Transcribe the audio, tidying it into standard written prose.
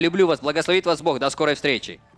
Люблю вас, благословит вас Бог. До скорой встречи.